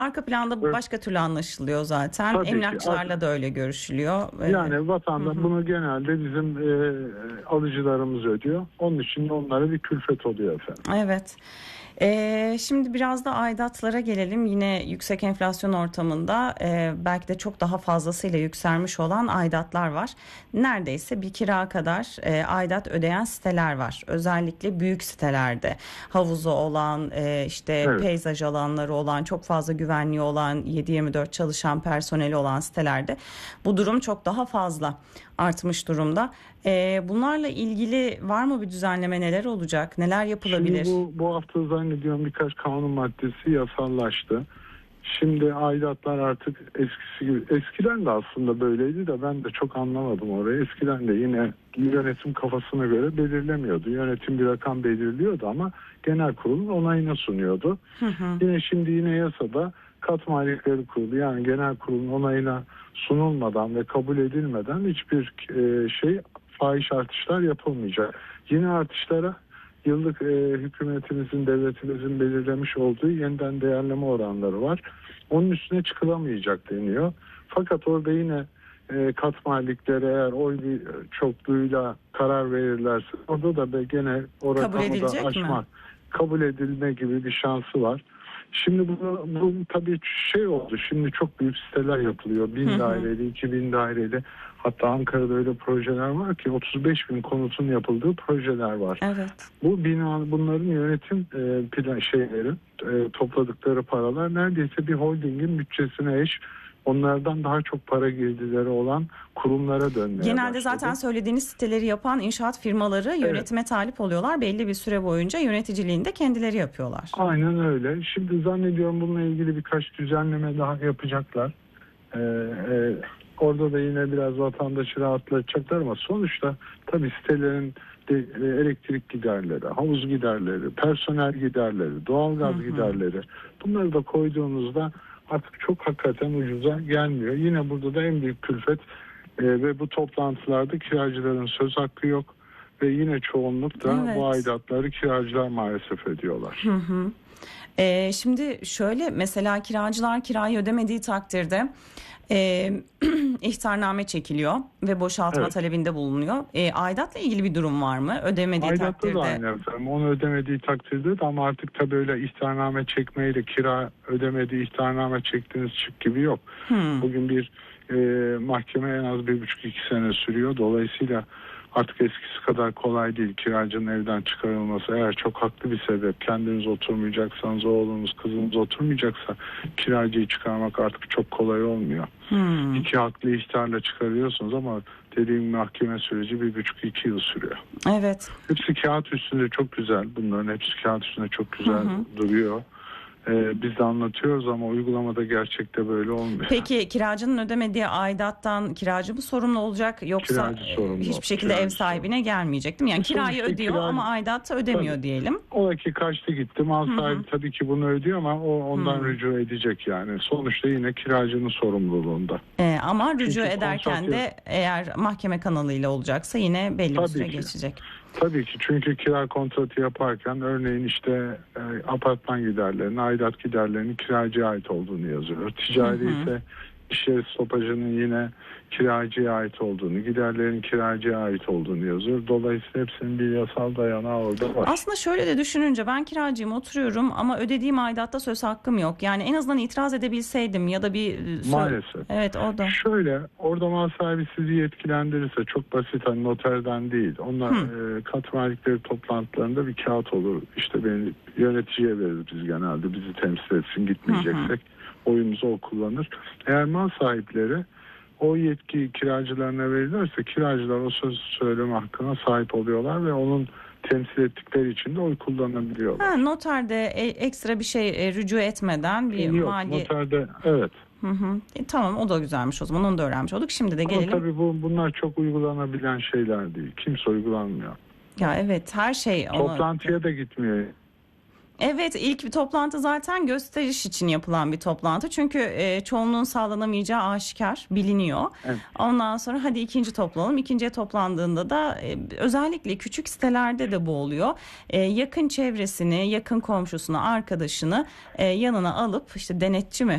Arka planda başka türlü anlaşılıyor zaten. Tabii ki. Emlakçılarla da öyle görüşülüyor. Yani vatandaş bunu genelde bizim alıcılarımız ödüyor. Onun için de onlara bir külfet oluyor efendim. Evet. Şimdi biraz da aidatlara gelelim. Yine yüksek enflasyon ortamında belki de çok daha fazlasıyla yükselmiş olan aidatlar var. Neredeyse bir kira kadar aidat ödeyen siteler var. Özellikle büyük sitelerde havuzu olan, Evet. peyzaj alanları olan, çok fazla güvenliği olan, 7/24 çalışan personeli olan sitelerde bu durum çok daha fazla artmış durumda. Bunlarla ilgili var mı bir düzenleme, neler olacak, neler yapılabilir? Şimdi bu hafta zannediyorum birkaç kanun maddesi yasallaştı. Şimdi aidatlar artık eskisi gibi. Eskiden de aslında böyleydi de ben de çok anlamadım orayı. Eskiden de yine yönetim kafasına göre belirlemiyordu. Yönetim bir rakam belirliyordu ama genel kurulun onayına sunuyordu. Yine yasada kat maliyetleri kurulu, yani genel kurulun onayına sunulmadan ve kabul edilmeden hiçbir fahiş artışlar yapılmayacak. Yine artışlara yıllık hükümetimizin, devletimizin belirlemiş olduğu yeniden değerleme oranları var. Onun üstüne çıkılamayacak deniyor. Fakat orada yine kat malikleri eğer oy bir çokluğuyla karar verirlerse orada da gene o rakamı da aşma, kabul edilme gibi bir şansı var. Şimdi bu tabii oldu. Şimdi çok büyük siteler yapılıyor. 1000 daireli, 2000 daireli. Hatta Ankara'da öyle projeler var ki 35.000 konutun yapıldığı projeler var. Evet. Bunların yönetim topladıkları paralar neredeyse bir holdingin bütçesine eş. Onlardan daha çok para girdileri olan kurumlara dönmeye Genelde başladı. zaten söylediğiniz siteleri yapan inşaat firmaları yönetime talip oluyorlar. Belli bir süre boyunca yöneticiliğini de kendileri yapıyorlar. Aynen öyle. Şimdi zannediyorum bununla ilgili birkaç düzenleme daha yapacaklar. Orada da yine biraz vatandaşı rahatlatacaklar ama sonuçta tabii sitelerin de elektrik giderleri, havuz giderleri, personel giderleri, doğalgaz giderleri, bunları da koyduğunuzda artık çok hakikaten ucuza gelmiyor. Yine burada da en büyük külfet ve bu toplantılarda kiracıların söz hakkı yok ve yine çoğunlukla bu aidatları kiracılar maalesef ödüyorlar. Şimdi şöyle, mesela kiracılar kirayı ödemediği takdirde ihtarname çekiliyor ve boşaltma talebinde bulunuyor. Aidatla ilgili bir durum var mı? Ödemediği takdirde. Aidatlı da aynı efendim. Onu ödemediği takdirde de ama artık tabii öyle ihtarname çekmeyle kira ödemediği ihtarname çektiğiniz çık gibi yok. Bugün bir mahkeme en az 1,5-2 sene sürüyor. Dolayısıyla artık eskisi kadar kolay değil kiracının evden çıkarılması. Eğer çok haklı bir sebep, kendiniz oturmayacaksanız, oğlunuz, kızınız oturmayacaksa kiracıyı çıkarmak artık çok kolay olmuyor. 2 haklı ihtarla çıkarıyorsunuz ama dediğim mahkeme süreci 1,5-2 yıl sürüyor. Evet. Hepsi kağıt üstünde çok güzel. Bunların hepsi kağıt üstünde çok güzel duruyor. Biz de anlatıyoruz ama uygulamada gerçekte böyle olmuyor. Peki kiracının ödemediği aidattan kiracı mı sorumlu olacak, yoksa hiçbir şekilde ev sahibine gelmeyecek değil mi? Yani kirayı ödüyor ama aidatı ödemiyor diyelim. O ki kaçtı gitti. Mal sahibi tabii ki bunu ödüyor ama o ondan rücu edecek yani. Sonuçta yine kiracının sorumluluğunda. Ama rücu ederken de eğer mahkeme kanalıyla olacaksa yine belli bir süre geçecek. Tabii ki, çünkü kira kontratı yaparken örneğin apartman giderlerinin, aidat giderlerinin kiracıya ait olduğunu yazıyor. Ticari ise iş yeri stopajının yine kiracıya ait olduğunu, giderlerin kiracıya ait olduğunu yazıyor. Dolayısıyla hepsinin bir yasal dayanağı orada var. Aslında şöyle de düşününce, ben kiracıyım, oturuyorum ama ödediğim aidatta söz hakkım yok. Yani en azından itiraz edebilseydim ya da bir... Maalesef. Evet, o da. Şöyle, orada mal sahibi sizi yetkilendirirse, çok basit, hani noterden değil. Onlar kat malikleri toplantılarında bir kağıt olur. İşte beni yöneticiye veririz biz genelde. Bizi temsil etsin, gitmeyeceksek oyumuzu o kullanır. Eğer mal sahipleri o yetki kiracılarına verirlerse kiracılar o söz söyleme hakkına sahip oluyorlar ve onun temsil ettikleri için de oy kullanabiliyorlar. Noterde ekstra bir şey rücu etmeden bir mali... Noterde evet. Tamam, o da güzelmiş o zaman, onu da öğrenmiş olduk. Şimdi de gelelim. Ama tabii bunlar çok uygulanabilen şeyler değil. Kimse uygulanmıyor. Ya evet, her şey... Toplantıya da gitmiyor. Evet, ilk bir toplantı zaten gösteriş için yapılan bir toplantı. Çünkü çoğunluğun sağlanamayacağı aşikar, biliniyor. Evet. Ondan sonra hadi ikinci toplanalım. İkinciye toplandığında da özellikle küçük sitelerde de bu oluyor. Yakın çevresini, yakın komşusunu, arkadaşını yanına alıp işte denetçi mi